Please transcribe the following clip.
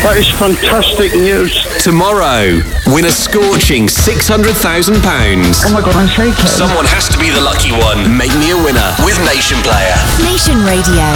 That is fantastic news. Tomorrow, win a scorching £600,000. Oh my God, I'm shaking. Someone has to be the lucky one. Make me a winner with Nation Player. Nation Radio.